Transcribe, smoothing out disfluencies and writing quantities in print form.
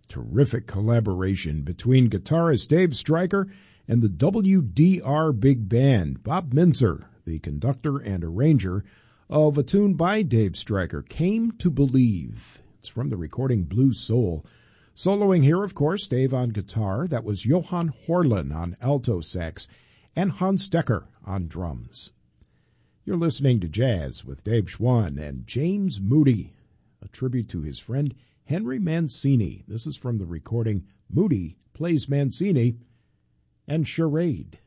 Terrific collaboration between guitarist Dave Stryker and the WDR Big Band. Bob Mintzer, the conductor and arranger of a tune by Dave Stryker, Came to Believe. It's from the recording Blue Soul. Soloing here, of course, Dave on guitar. That was Johan Horlin on alto sax and Hans Decker on drums. You're listening to Jazz with Dave Schwann and James Moody, a tribute to his friend Henry Mancini. This is from the recording Moody Plays Mancini and Charade.